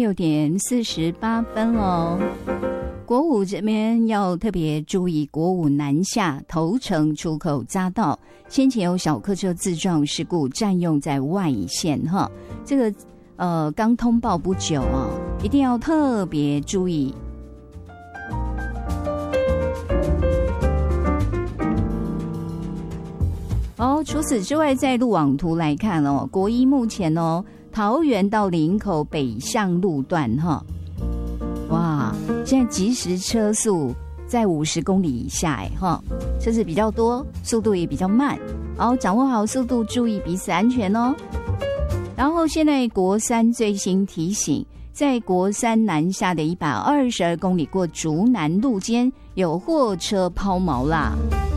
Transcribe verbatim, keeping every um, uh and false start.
六点四十八分哦。国五这边要特别注意，国五南下头城出口匝道先前有小客车自撞事故占用在外线哈，这个呃刚通报不久啊，一定要特别注意。哦，除此之外，在路网图来看哦，国一目前哦，桃园到林口北向路段哈，哇，现在即时车速在五十公里以下哎哈，车子比较多，速度也比较慢，好，掌握好速度，注意彼此安全哦。然后现在国三最新提醒，在国三南下的一百二十二公里过竹南路间有货车抛锚啦。